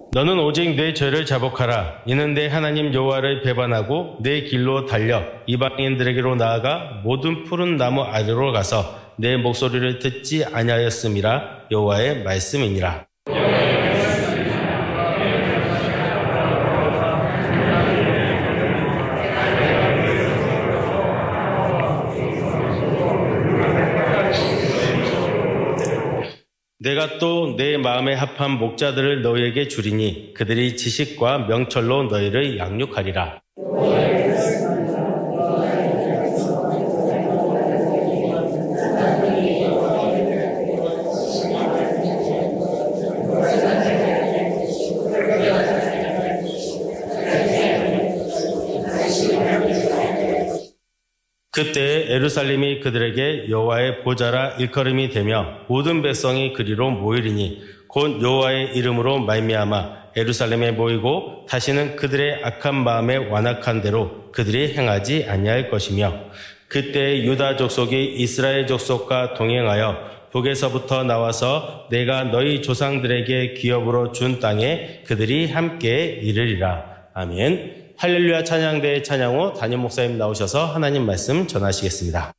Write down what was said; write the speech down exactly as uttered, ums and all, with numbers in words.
너는 오직 내 죄를 자복하라. 이는 내 하나님 여호와를 배반하고 내 길로 달려 이방인들에게로 나아가 모든 푸른 나무 아래로 가서 내 목소리를 듣지 아니하였음이라. 여호와의 말씀이니라. 내가 또 내 마음에 합한 목자들을 너희에게 주리니 그들이 지식과 명철로 너희를 양육하리라. 그때 예루살렘이 그들에게 여호와의 보좌라 일컬음이 되며 모든 백성이 그리로 모이리니 곧 여호와의 이름으로 말미암아 예루살렘에 모이고 다시는 그들의 악한 마음에 완악한 대로 그들이 행하지 아니할 것이며 그때 유다 족속이 이스라엘 족속과 동행하여 북에서부터 나와서 내가 너희 조상들에게 기업으로 준 땅에 그들이 함께 이르리라. 아멘. 할렐루야 찬양대의 찬양 후 담임 목사님 나오셔서 하나님 말씀 전하시겠습니다.